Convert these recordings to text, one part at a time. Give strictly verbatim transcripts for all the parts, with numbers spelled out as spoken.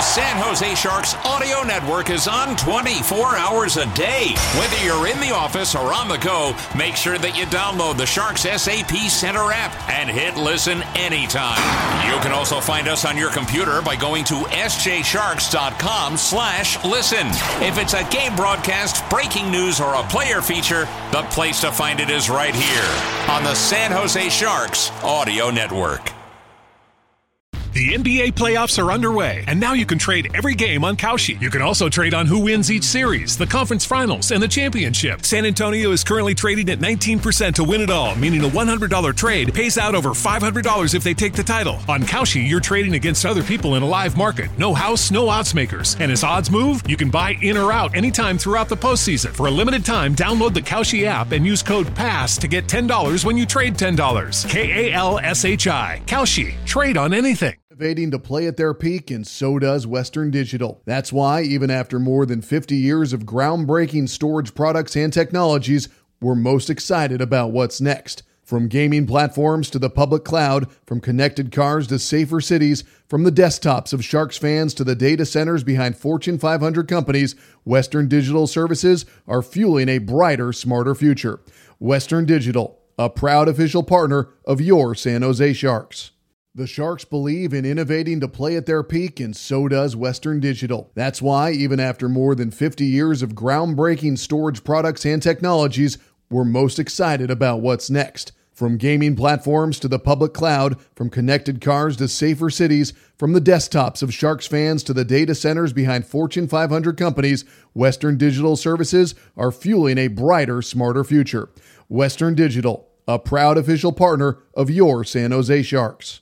San Jose Sharks audio network is on twenty-four hours a day. Whether you're in the office or on the go, make sure that you download the Sharks S A P Center app and hit listen anytime. You can also find us on your computer by going to s j sharks dot com slash listen. If it's a game broadcast, breaking news, or a player feature, the place to find it is right here on the San Jose Sharks audio network. The N B A playoffs are underway, and now you can trade every game on Kalshi. You can also trade on who wins each series, the conference finals, and the championship. San Antonio is currently trading at nineteen percent to win it all, meaning a one hundred dollars trade pays out over five hundred dollars if they take the title. On Kalshi, you're trading against other people in a live market. No house, no odds makers. And as odds move, you can buy in or out anytime throughout the postseason. For a limited time, download the Kalshi app and use code PASS to get ten dollars when you trade ten dollars. K A L S H I. Kalshi. Trade on anything. Innovating to play at their peak, and so does Western Digital. That's why, even after more than fifty years of groundbreaking storage products and technologies, we're most excited about what's next. From gaming platforms to the public cloud, from connected cars to safer cities, from the desktops of Sharks fans to the data centers behind Fortune five hundred companies, Western Digital services are fueling a brighter, smarter future. Western Digital, a proud official partner of your San Jose Sharks. The Sharks believe in innovating to play at their peak, and so does Western Digital. That's why, even after more than fifty years of groundbreaking storage products and technologies, we're most excited about what's next. From gaming platforms to the public cloud, from connected cars to safer cities, from the desktops of Sharks fans to the data centers behind Fortune five hundred companies, Western Digital services are fueling a brighter, smarter future. Western Digital, a proud official partner of your San Jose Sharks.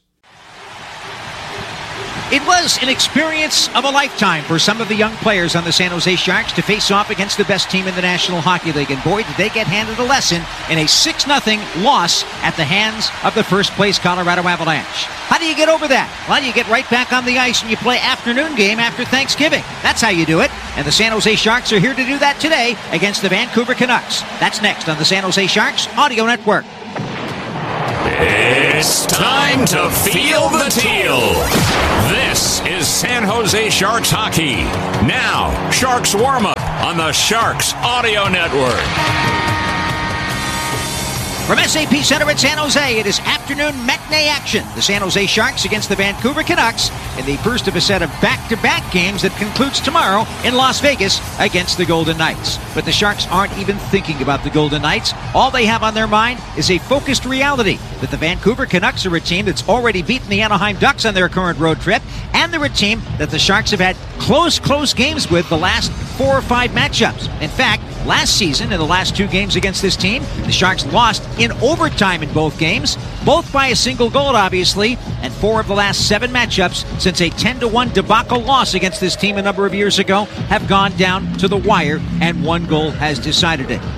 It was an experience of a lifetime for some of the young players on the San Jose Sharks to face off against the best team in the National Hockey League. And boy, did they get handed a lesson in a six nothing loss at the hands of the first-place Colorado Avalanche. How do you get over that? Well, you get right back on the ice and you play afternoon game after Thanksgiving. That's how you do it. And the San Jose Sharks are here to do that today against the Vancouver Canucks. That's next on the San Jose Sharks Audio Network. It's time to feel the teal. This is San Jose Sharks hockey. Now, Sharks warm-up on the Sharks Audio Network. From S A P Center at San Jose, it is afternoon matinee action. The San Jose Sharks against the Vancouver Canucks in the first of a set of back-to-back games that concludes tomorrow in Las Vegas against the Golden Knights. But the Sharks aren't even thinking about the Golden Knights. All they have on their mind is a focused reality that the Vancouver Canucks are a team that's already beaten the Anaheim Ducks on their current road trip, and they're a team that the Sharks have had close, close games with the last four or five matchups. In fact, last season, in the last two games against this team, the Sharks lost in overtime in both games, both by a single goal, obviously, and four of the last seven matchups since a ten to one debacle loss against this team a number of years ago have gone down to the wire, and one goal has decided it.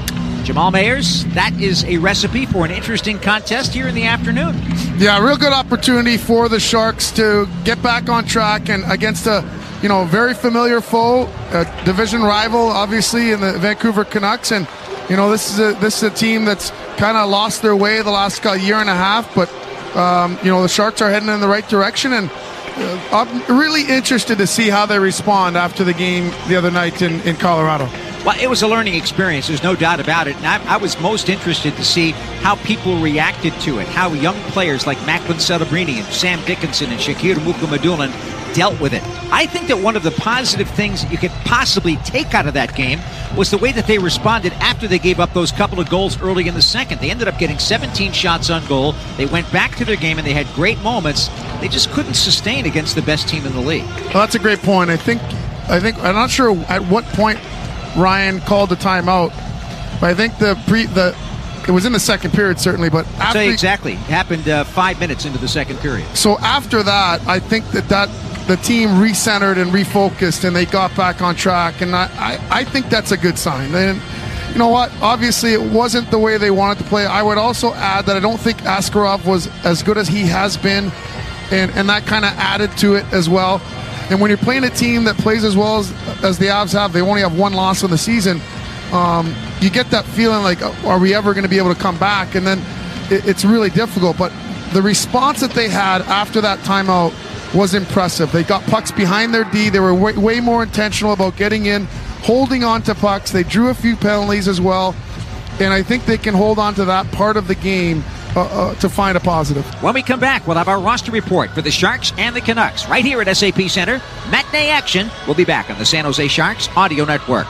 Jamal Mayers, that is a recipe for an interesting contest here in the afternoon. Yeah, real good opportunity for the Sharks to get back on track and against a you know, very familiar foe, a division rival, obviously, in the Vancouver Canucks. And, you know, this is a, this is a team that's kind of lost their way the last year and a half. But, um, you know, the Sharks are heading in the right direction. And uh, I'm really interested to see how they respond after the game the other night in, in Colorado. Well, it was a learning experience. There's no doubt about it. And I, I was most interested to see how people reacted to it, how young players like Macklin Celebrini and Sam Dickinson and Shakir Mukhamadullin dealt with it. I think that one of the positive things that you could possibly take out of that game was the way that they responded after they gave up those couple of goals early in the second. They ended up getting seventeen shots on goal. They went back to their game and they had great moments. They just couldn't sustain against the best team in the league. Well, that's a great point. I think, I think, I'm not sure at what point Ryan called the timeout, but I think the pre the it was in the second period certainly. But I'll tell you exactly, it happened uh, five minutes into the second period. So after that, I think that that the team recentered and refocused, and they got back on track, and I I, I think that's a good sign. And you know what? Obviously, it wasn't the way they wanted to play. I would also add that I don't think Askarov was as good as he has been, and and that kind of added to it as well. And when you're playing a team that plays as well as, as the Avs have, they only have one loss on the season, um, you get that feeling like, are we ever going to be able to come back? And then it, it's really difficult. But the response that they had after that timeout was impressive. They got pucks behind their D. They were way, way more intentional about getting in, holding on to pucks. They drew a few penalties as well. And I think they can hold on to that part of the game uh, uh, to find a positive. When we come back, we'll have our roster report for the Sharks and the Canucks right here at S A P Center. Matinee action. We'll be back on the San Jose Sharks Audio Network.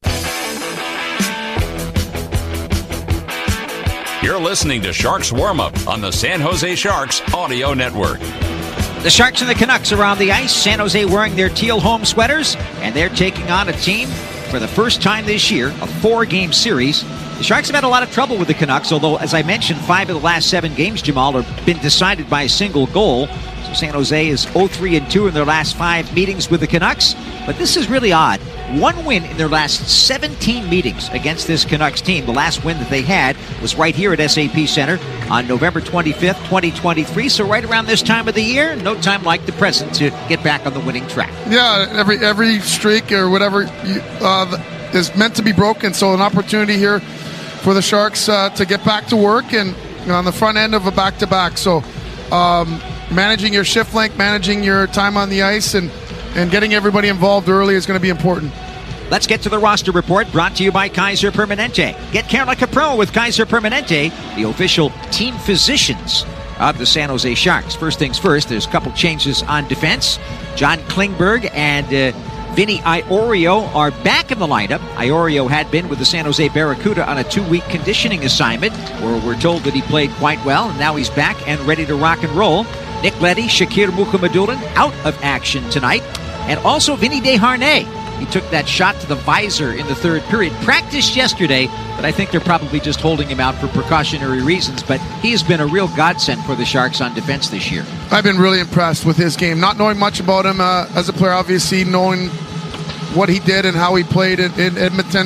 You're listening to Sharks Warm-Up on the San Jose Sharks Audio Network. The Sharks and the Canucks are on the ice. San Jose wearing their teal home sweaters, and they're taking on a team for the first time this year, a four-game series. The Sharks have had a lot of trouble with the Canucks, although, as I mentioned, five of the last seven games, Jamal, have been decided by a single goal. So San Jose is oh three and two in their last five meetings with the Canucks. But this is really odd. One win in their last seventeen meetings against this Canucks team. The last win that they had was right here at S A P Center on November twenty-fifth, twenty twenty-three. So right around this time of the year, no time like the present to get back on the winning track. Yeah, every every streak or whatever you, uh, is meant to be broken. So an opportunity here for the Sharks uh, to get back to work and you know, on the front end of a back-to-back. So um, managing your shift length, managing your time on the ice, and, and getting everybody involved early is going to be important. Let's get to the roster report brought to you by Kaiser Permanente. Get care like a pro with Kaiser Permanente, the official team physicians of the San Jose Sharks. First things first, there's a couple changes on defense. John Klingberg and uh, Vinny Iorio are back in the lineup. Iorio had been with the San Jose Barracuda on a two-week conditioning assignment where we're told that he played quite well, and now he's back and ready to rock and roll. Nick Leddy, Shakir Mukhamadullin out of action tonight. And also Vinny Desharnais. He took that shot to the visor in the third period. Practiced yesterday, but I think they're probably just holding him out for precautionary reasons. But he has been a real godsend for the Sharks on defense this year. I've been really impressed with his game. Not knowing much about him uh, as a player, obviously knowing what he did and how he played in, in Edmonton.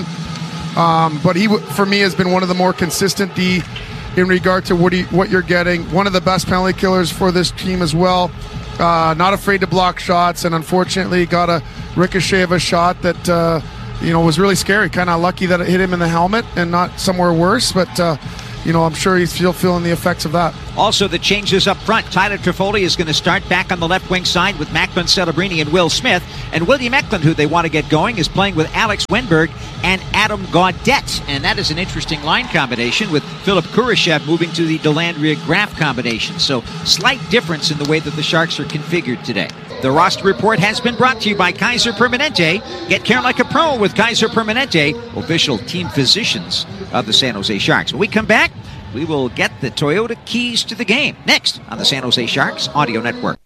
Um, but he, for me, has been one of the more consistent D in regard to what, he, what you're getting. One of the best penalty killers for this team as well. Uh, not afraid to block shots, and unfortunately got a ricochet of a shot that uh, you know was really scary. Kind of lucky that it hit him in the helmet and not somewhere worse, but uh, you know I'm sure he's still feeling the effects of that. Also, the changes up front. Tyler Toffoli is going to start back on the left wing side with Macklin Celebrini and Will Smith. And William Eklund, who they want to get going, is playing with Alex Wenberg and Adam Gaudette. And that is an interesting line combination with Philip Kurashev moving to the Delandria Graf combination. So, slight difference in the way that the Sharks are configured today. The roster report has been brought to you by Kaiser Permanente. Get care like a pro with Kaiser Permanente, official team physicians of the San Jose Sharks. When we come back, we will get the Toyota keys to the game next on the San Jose Sharks Audio Network.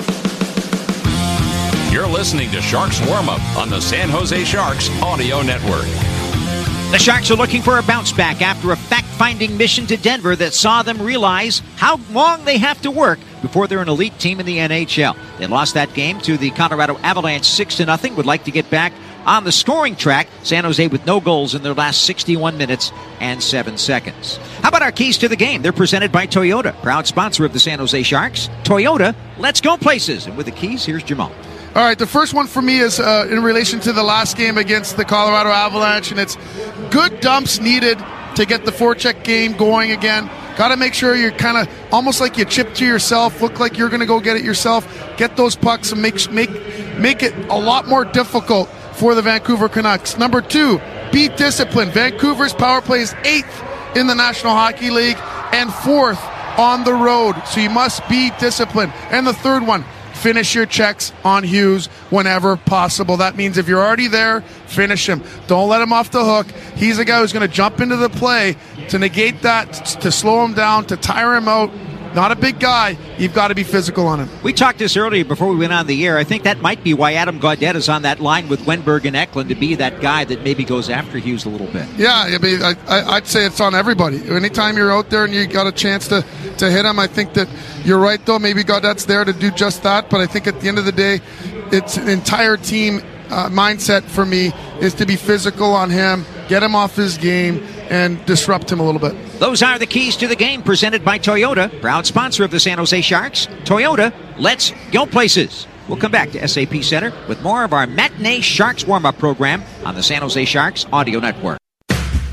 You're listening to Sharks Warm-Up on the San Jose Sharks Audio Network. The Sharks are looking for a bounce back after a fact-finding mission to Denver that saw them realize how long they have to work before they're an elite team in the N H L. They lost that game to the Colorado Avalanche six to nothing. Would like to get back on the scoring track. San Jose with no goals in their last sixty-one minutes and seven seconds. How about our keys to the game? They're presented by Toyota, proud sponsor of the San Jose Sharks. Toyota, let's go places. And with the keys, here's Jamal. All right, the first one for me is uh, in relation to the last game against the Colorado Avalanche, and it's good dumps needed to get the forecheck game going again. Got to make sure you're kind of almost like you chip to yourself, look like you're going to go get it yourself, get those pucks and make make make it a lot more difficult for the Vancouver Canucks. Number two, be disciplined. Vancouver's power play is eighth in the National Hockey League and fourth on the road, so you must be disciplined. And the third one, finish your checks on Hughes whenever possible. That means if you're already there, finish him. Don't let him off the hook. He's a guy who's going to jump into the play to negate that, to slow him down, to tire him out. Not a big guy. You've got to be physical on him. We talked this earlier before we went on the air. I think that might be why Adam Gaudette is on that line with Wenberg and Eklund, to be that guy that maybe goes after Hughes a little bit. Yeah, I mean, I, I'd say it's on everybody. Anytime you're out there and you got a chance to, to hit him, I think that you're right, though. Maybe Gaudette's there to do just that. But I think at the end of the day, it's an entire team uh, mindset for me is to be physical on him, get him off his game, and disrupt him a little bit. Those are the keys to the game presented by Toyota, proud sponsor of the San Jose Sharks. Toyota, let's go places. We'll come back to S A P Center with more of our matinee Sharks warm-up program on the San Jose Sharks Audio Network.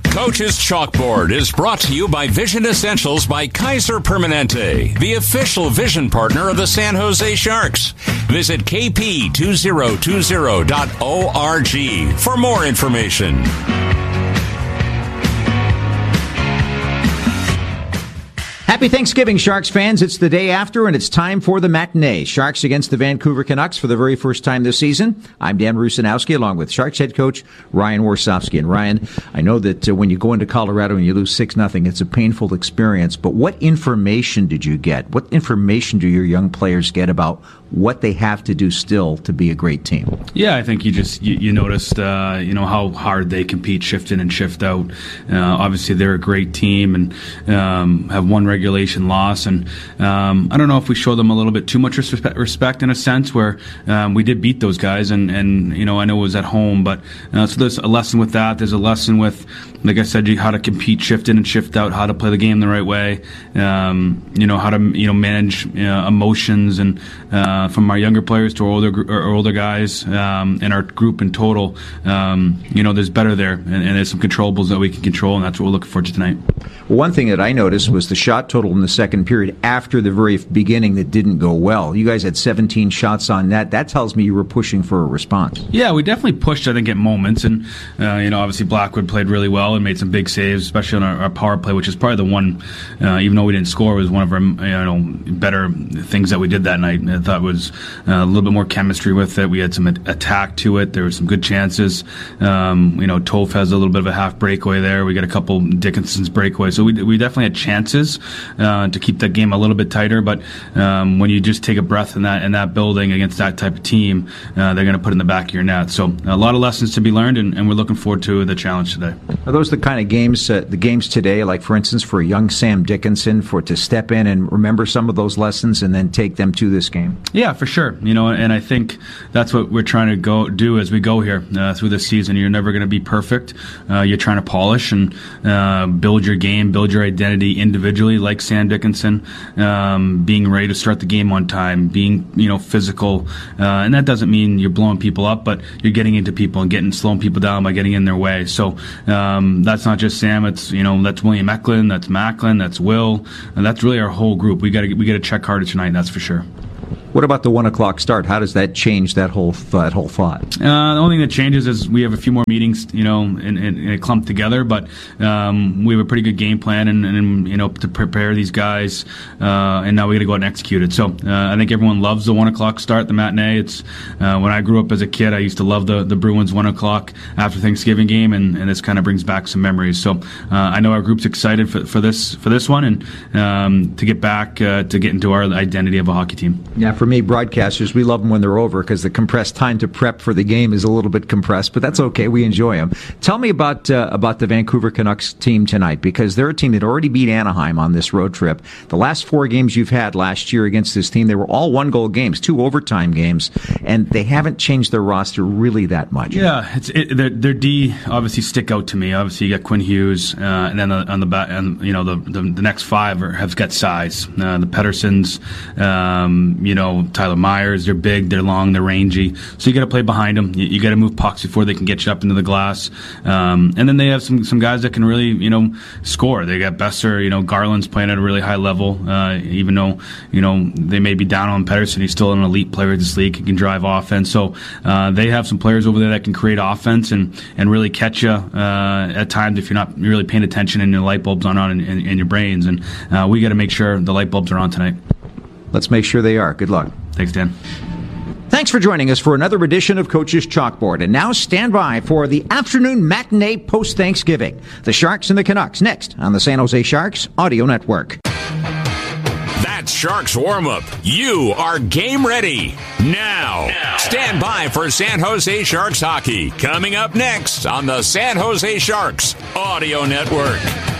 Coach's Chalkboard is brought to you by Vision Essentials by Kaiser Permanente, the official vision partner of the San Jose Sharks. Visit k p two thousand twenty dot org for more information. Happy Thanksgiving, Sharks fans. It's the day after, and it's time for the matinee. Sharks against the Vancouver Canucks for the very first time this season. I'm Dan Rusanowski, along with Sharks head coach Ryan Warsofsky. And Ryan, I know that uh, when you go into Colorado and you lose six nothing, it's a painful experience. But what information did you get? What information do your young players get about what they have to do still to be a great team? Yeah, I think you just you, you noticed uh, you know how hard they compete shift in and shift out. Uh, obviously, they're a great team and um, have one regulation loss, and um, I don't know if we show them a little bit too much respect, respect in a sense where um, we did beat those guys, and, and you know I know it was at home, but uh, so there's a lesson with that. There's a lesson with, like I said, how to compete shift in and shift out, how to play the game the right way. Um, you know how to you know manage uh, emotions and. Uh, from our younger players to our older our older guys um, and our group in total, um, you know, there's better there, and, and there's some controllables that we can control, and that's what we're looking for tonight. Well, one thing that I noticed was the shot total in the second period after the very beginning that didn't go well. You guys had seventeen shots on net. That tells me you were pushing for a response. Yeah, we definitely pushed, I think, at moments, and uh, you know, obviously Blackwood played really well and made some big saves, especially on our, our power play, which is probably the one, uh, even though we didn't score, was one of our you know better things that we did that night. I thought was uh, a little bit more chemistry with it. We had some attack to it. There were some good chances. Um, you know, Toph has a little bit of a half breakaway there. We got a couple Dickinson's breakaways. So we we definitely had chances uh, to keep that game a little bit tighter. But um, when you just take a breath in that in that building against that type of team, uh, they're going to put it in the back of your net. So a lot of lessons to be learned, and, and we're looking forward to the challenge today. Are those the kind of games, uh, the games today, like for instance for a young Sam Dickinson, for to step in and remember some of those lessons and then take them to this game? Yeah, for sure. You know, and I think that's what we're trying to go do as we go here uh, through this season. You're never going to be perfect. Uh, you're trying to polish and uh, build your game, build your identity individually, like Sam Dickinson, um, being ready to start the game on time, being you know physical, uh, and that doesn't mean you're blowing people up, but you're getting into people and getting slowing people down by getting in their way. So um, that's not just Sam. It's you know that's William Eklund, that's Macklin, that's Will, and that's really our whole group. We got to we got to check harder tonight. That's for sure. What about the one o'clock start? How does that change that whole that whole thought? Uh, the only thing that changes is we have a few more meetings, you know, and, and, and clumped together. But um, we have a pretty good game plan, and, and you know, to prepare these guys. Uh, and now we got to go out and execute it. So uh, I think everyone loves the one o'clock start, the matinee. It's uh, when I grew up as a kid, I used to love the the Bruins one o'clock after Thanksgiving game, and, and this kind of brings back some memories. So uh, I know our group's excited for, for this for this one, and um, to get back uh, to get into our identity of a hockey team. Yeah. For me, broadcasters, we love them when they're over because the compressed time to prep for the game is a little bit compressed, but that's okay. We enjoy them. Tell me about uh, about the Vancouver Canucks team tonight, because they're a team that already beat Anaheim on this road trip. The last four games you've had last year against this team, they were all one-goal games, two overtime games, and they haven't changed their roster really that much. Yeah, it's it, their, their D obviously stick out to me. Obviously, you got Quinn Hughes, uh, and then on the back, and you know the the, the next five are, have got size. Uh, the Petterssons, um, you know. Tyler Myers, they're big, they're long, they're rangy. So you got to play behind them. You, you got to move pucks before they can get you up into the glass. Um, and then they have some some guys that can really, you know, score. They got Besser, you know, Garland's playing at a really high level. Uh, even though, you know, they may be down on Pettersson, he's still an elite player in this league. He can drive offense. So uh, they have some players over there that can create offense and, and really catch you uh, at times if you're not really paying attention and your light bulbs aren't on in, in, in your brains. And uh, we got to make sure the light bulbs are on tonight. Let's make sure they are. Good luck. Thanks, Dan. Thanks for joining us for another edition of Coach's Chalkboard. And now stand by for the afternoon matinee post-Thanksgiving. The Sharks and the Canucks next on the San Jose Sharks Audio Network. That's Sharks warm-up. You are game ready. Now, now, stand by for San Jose Sharks hockey. Coming up next on the San Jose Sharks Audio Network.